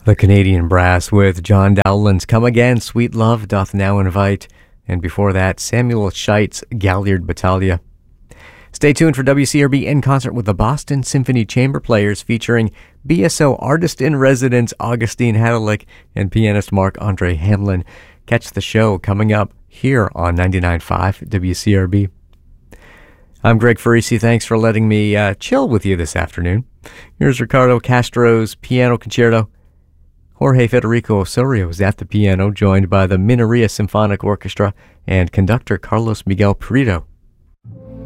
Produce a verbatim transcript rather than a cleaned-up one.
The Canadian Brass with John Dowland's Come Again, Sweet Love Doth Now Invite, and before that, Samuel Scheit's Galliard Battaglia. Stay tuned for W C R B in concert with the Boston Symphony Chamber Players featuring B S O Artist-in-Residence Augustine Hadalick and pianist Marc-Andre Hamlin. Catch the show coming up here on ninety-nine point five W C R B. I'm Greg Farisi. Thanks for letting me uh, chill with you this afternoon. Here's Ricardo Castro's Piano Concerto. Jorge Federico Osorio is at the piano, joined by the Mineria Symphonic Orchestra and conductor Carlos Miguel Perito.